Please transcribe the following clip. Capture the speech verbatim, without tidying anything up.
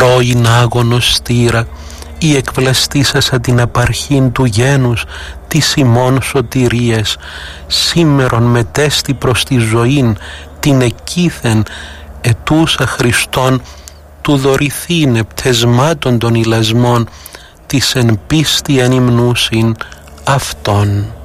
πρώην άγωνος στήρα, η εκβλαστήσασα την απαρχήν του γένους, της ημών σωτηρίες, σήμερον μετέστη προς τη ζωήν, την εκείθεν, ετούσα Χριστόν, του δωρηθήνε πτεσμάτων των ηλασμών, της εν πίστη εν υμνούσιν αυτόν.